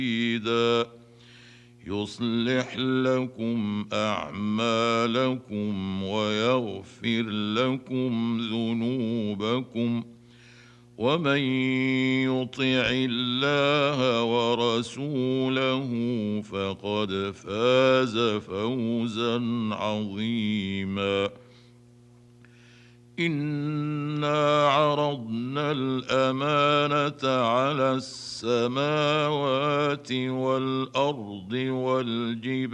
مرشدا يصلح لكم أعمالكم ويغفر لكم ذنوبكم ومن يطع الله ورسوله فقد فاز فوزا عظيما. إنا عرضنا الأمانة على السماوات والأرض والجبال